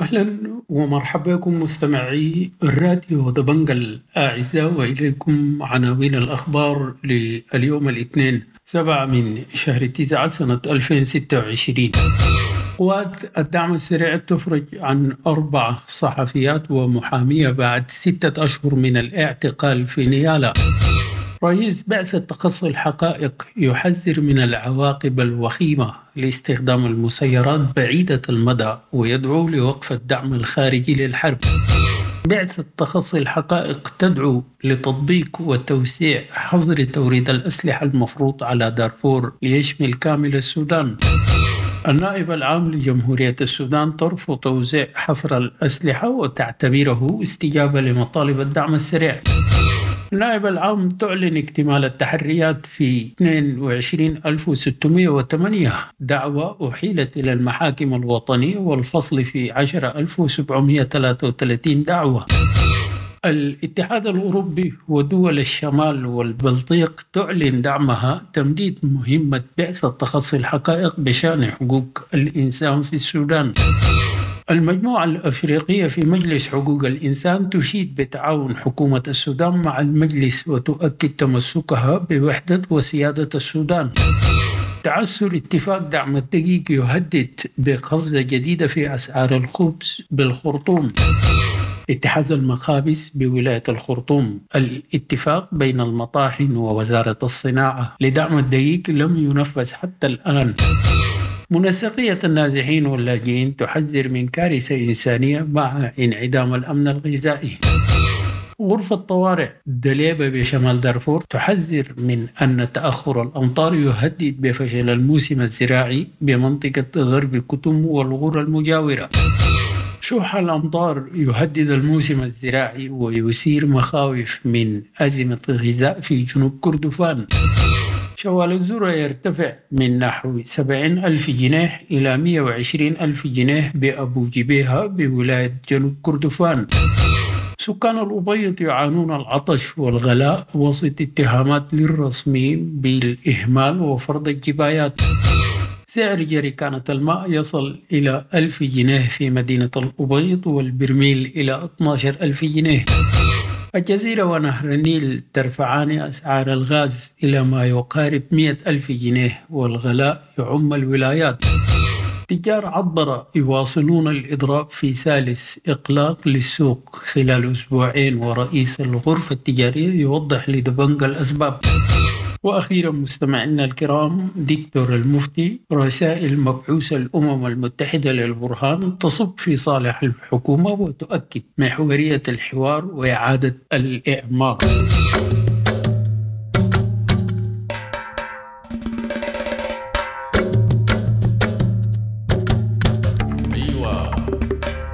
أهلا ومرحبا بكم مستمعي الراديو دبنج الأعزاء، وإليكم عناوين الأخبار لليوم الاثنين 7 من شهر 9 سنة 2026. قوات الدعم السريع تفرج عن 4 صحفيات ومحامية بعد 6 أشهر من الاعتقال في نيالا. رئيس بعثة تقصي الحقائق يحذر من العواقب الوخيمة لاستخدام المسيرات بعيدة المدى ويدعو لوقف الدعم الخارجي للحرب. بعثة تقصي الحقائق تدعو لتطبيق وتوسيع حظر توريد الأسلحة المفروض على دارفور ليشمل كامل السودان. النائب العام لجمهورية السودان ترفض توزيع حصر الأسلحة وتعتبره استجابة لمطالب الدعم السريع. النائب العام تعلن اكتمال التحريات في 22,608 دعوة أحيلت إلى المحاكم الوطنية، والفصل في 10,733 دعوة. الاتحاد الأوروبي ودول الشمال والبلطيق تعلن دعمها تمديد مهمة بعثة تقصي الحقائق بشأن حقوق الإنسان في السودان. المجموعة الأفريقية في مجلس حقوق الإنسان تشيد بتعاون حكومة السودان مع المجلس وتؤكد تمسكها بوحدة وسيادة السودان. تعثر اتفاق دعم الدقيق يهدد بقفزة جديدة في أسعار الخبز بالخرطوم. اتحاد المخابز بولاية الخرطوم، الاتفاق بين المطاحن ووزارة الصناعة لدعم الدقيق لم ينفذ حتى الآن. منسقية النازحين واللاجئين تحذر من كارثة إنسانية مع انعدام الأمن الغذائي. غرفة طوارئ دليبة بشمال دارفور تحذر من أن تأخر الأمطار يهدد بفشل الموسم الزراعي بمنطقة غرب كتم والغور المجاورة. شح الأمطار يهدد الموسم الزراعي ويثير مخاوف من أزمة غذاء في جنوب كردفان. شوال الذرة يرتفع من نحو 70,000 جنيه إلى 120,000 جنيه بأبو جبيهة بولاية جنوب كردفان. سكان الأبيض يعانون العطش والغلاء وسط اتهامات للرسميين بالإهمال وفرض الجبايات. سعر جريكانة الماء يصل إلى 1,000 جنيه في مدينة الأبيض، والبرميل إلى 12,000 جنيه. الجزيرة ونهر النيل ترفعان أسعار الغاز إلى ما يقارب 100,000 جنيه، والغلاء يعم الولايات. تجار عطبرة يواصلون الإضراب في ثالث إغلاق للسوق خلال أسبوعين، ورئيس الغرفة التجارية يوضح لدبنج الأسباب. وأخيرا مستمعينا الكرام، دكتور المفتي، رسائل مبعوث الأمم المتحدة للبرهان تصب في صالح الحكومة وتؤكد محورية الحوار وإعادة الإعمار.